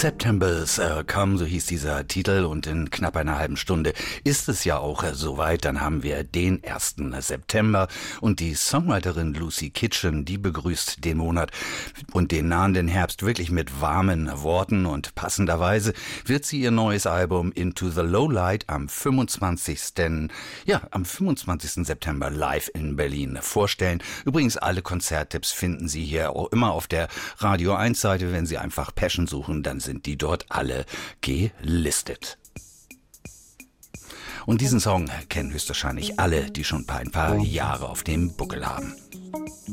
September's Come, so hieß dieser Titel, und in knapp einer halben Stunde ist es ja auch soweit. Dann haben wir den 1. September und die Songwriterin Lucy Kitchen, die begrüßt den Monat und den nahenden Herbst wirklich mit warmen Worten, und passenderweise wird sie ihr neues Album Into the Lowlight am 25. September live in Berlin vorstellen. Übrigens, alle Konzerttipps finden Sie hier auch immer auf der Radio 1 Seite. Wenn Sie einfach Passion suchen, dann sind die dort alle gelistet. Und diesen Song kennen höchstwahrscheinlich alle, die schon ein paar Jahre auf dem Buckel haben.